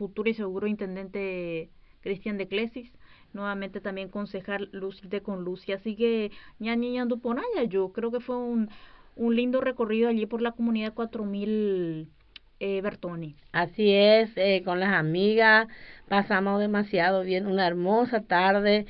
futuro y seguro intendente Cristian de Clesis, nuevamente también concejal Lucite con Lucy, así que ñani ñanduponaya, yo creo que fue un lindo recorrido allí por la comunidad 4000 Bertoni. Así es, con las amigas pasamos demasiado bien, una hermosa tarde,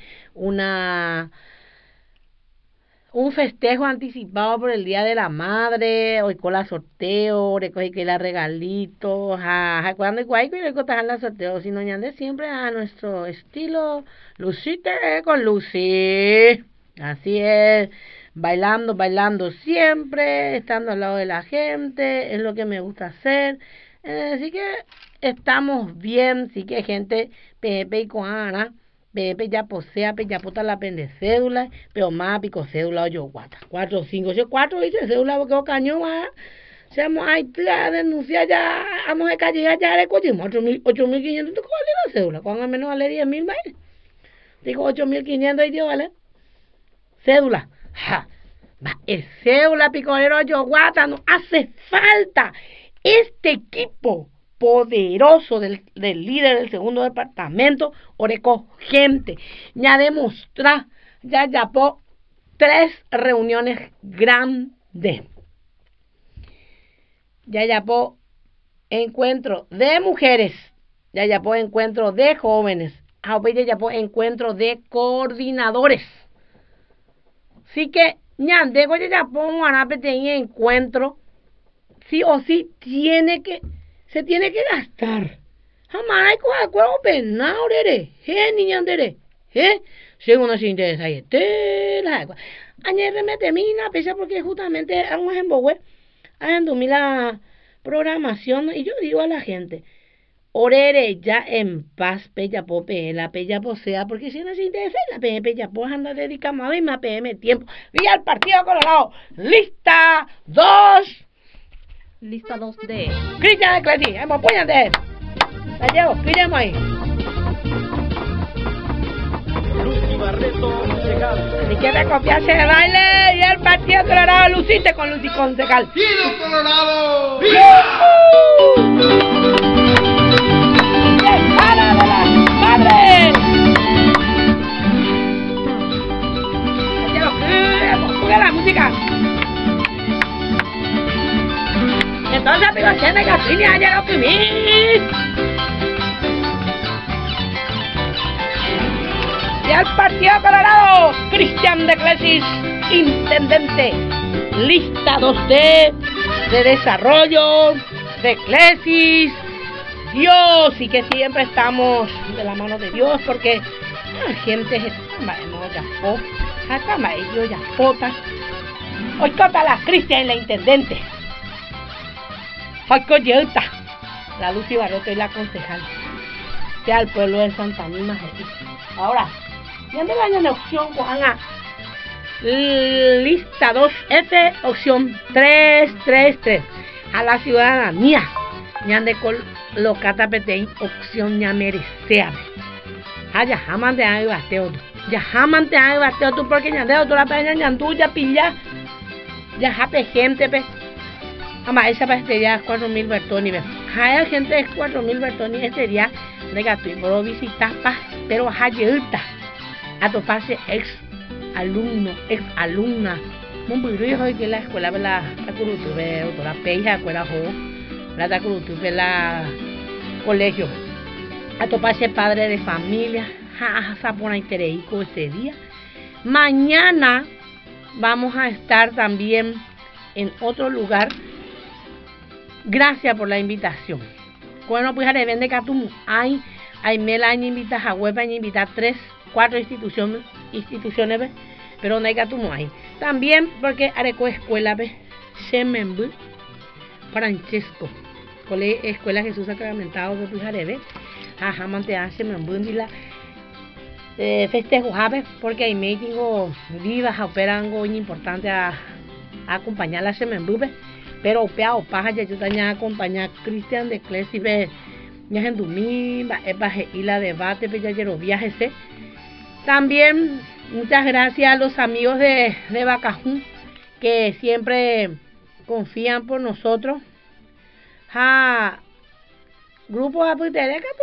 un festejo anticipado por el Día de la Madre, hoy con la sorteo, recogí que la regalitos, cuando igual que recoger la sorteo, sino ñande siempre a nuestro estilo, Lucite con Lucy, así es, bailando siempre, estando al lado de la gente, es lo que me gusta hacer, así que estamos bien, sí que gente, Pepe y Coana, Pepe ya posea, ya puta la pende cédula, pero más pico cédula yo guata. 4, 5, 4 dice cédula porque o cañón va. Seamos ahí la denuncia ya, vamos a calle ya le cogimos 8.500 ¿tú vale la cédula? Cuando al menos vale 10.000 más. Digo 8.500 y Dios vale. Cédula. Ja. Va, el cédula picolero yo guata, no hace falta. Este equipo poderoso del líder del segundo departamento, Oreco gente, ya demostró, ya llamó 3 reuniones grandes, ya llamó encuentro de mujeres, ya llamó encuentro de jóvenes, ya llamó encuentro de coordinadores, así que ya digo ya llamó un encuentro, sí o sí se tiene que gastar. Jamás hay que acuerdo penal, niña, según nos interesa, añade me termina, pese porque justamente vamos en Bogue, haciendo la programación, y yo digo a la gente, orere ya en paz, pella pope, la pella posea, porque si no se interesa, la pella pues anda dedicada y más PM tiempo. Vía el Partido Colorado, lista 2. Lista 2D. Cristian de Clesis, apóyate. La llevo, pídeme ahí. Lucy Barreto, concejal. Si quiere copiarse de baile, y el Partido Colorado, lucite con Lucy concejal. ¡Partido Colorado! ¡Para de la madre! La llevo, ponga la música. Entonces, amigos, tiene Catrinia, ya lo que y al Partido Colorado, Cristian de Clesis, intendente, lista 2D de desarrollo de Clesis, Dios, y que siempre estamos de la mano de Dios, porque la gente hoy cota la Cristian, la intendente. Coyota, la Lucy Barreto y la concejal sea el pueblo de Santa Nima. Ahora, ya me vayan a opción Juana, lista 2F, opción 333 a la ciudadanía, ya de colocata petein, opción ya mereceame. Ya jamás te hago bateo, ya jamás te hago bateo tú porque ya de otra peña ya tú ya pilla, ya jape gente pe. Ama, esa pastelería es 4.000 Bertoni. Hay gente de 4.000 Bertoni. Este día de gato y por visitar pero a tu pase ex alumna. Mun buru hoy que la escuela la curutube, la peja escuela jo, la curutube la colegio. A tu pase padre de familia, sa pona intereico ese día. Mañana vamos a estar también en otro lugar. Gracias por la invitación. Bueno, pues de vende Catum hay mela invitas a web invitar 3, 4 instituciones, pero no hay Catum hay. También porque areco escuela Shemembu Francesco, escuela Jesús Sacramentado de Pujareve, mante hace Membundila festejo porque hay meeting vivas operan algo importante a acompañar la Shemembu. Pero o paja ya yo también acompañar Cristian de Clesis ya en domingo y la debate ya los viajes también muchas gracias a los amigos de Bacajún que siempre confían por nosotros grupo de